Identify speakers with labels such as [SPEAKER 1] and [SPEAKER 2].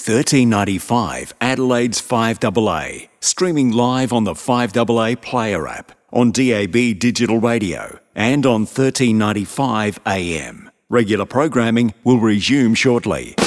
[SPEAKER 1] 1395 Adelaide's 5AA, streaming live on the 5AA Player app, on DAB digital radio and on 1395 AM. Regular programming will resume shortly.